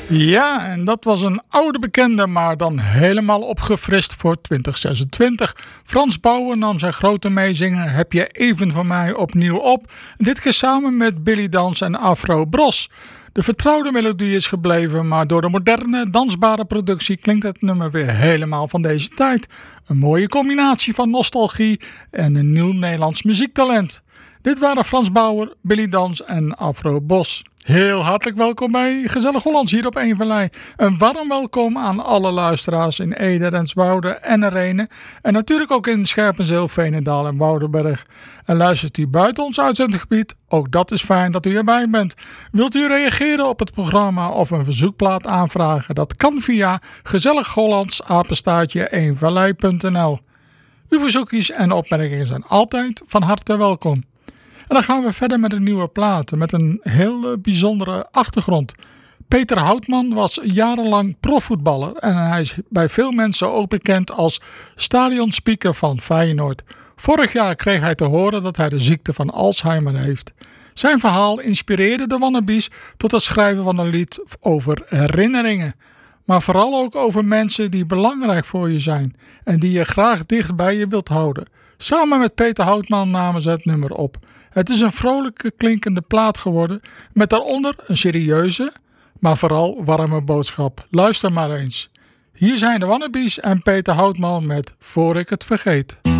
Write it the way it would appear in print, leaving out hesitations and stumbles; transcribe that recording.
Ja, en dat was een oude bekende, maar dan helemaal opgefrist voor 2026. Frans Bauer nam zijn grote meezinger Heb je even van mij opnieuw op. Dit keer samen met Billy Dans en Afro Bros. De vertrouwde melodie is gebleven, maar door de moderne, dansbare productie klinkt het nummer weer helemaal van deze tijd. Een mooie combinatie van nostalgie en een nieuw Nederlands muziektalent. Dit waren Frans Bauer, Billy Dans en Afro Bos. Heel hartelijk welkom bij Gezellig Hollands hier op Eenverlei. Een warm welkom aan alle luisteraars in Ede, Renswoude en Renen. En natuurlijk ook in Scherpenzeel, Veenendaal en Woudenberg. En luistert u buiten ons uitzendgebied? Ook dat is fijn dat u erbij bent. Wilt u reageren op het programma of een verzoekplaat aanvragen? Dat kan via gezellighollands@eenverlei.nl. Uw verzoekjes en opmerkingen zijn altijd van harte welkom. En dan gaan we verder met een nieuwe plaat met een heel bijzondere achtergrond. Peter Houtman was jarenlang profvoetballer en hij is bij veel mensen ook bekend als stadionspeaker van Feyenoord. Vorig jaar kreeg hij te horen dat hij de ziekte van Alzheimer heeft. Zijn verhaal inspireerde de Wannabes tot het schrijven van een lied over herinneringen. Maar vooral ook over mensen die belangrijk voor je zijn en die je graag dicht bij je wilt houden. Samen met Peter Houtman namen ze het nummer op. Het is een vrolijke klinkende plaat geworden met daaronder een serieuze, maar vooral warme boodschap. Luister maar eens. Hier zijn de Wannabes en Peter Houtman met Voor ik het vergeet.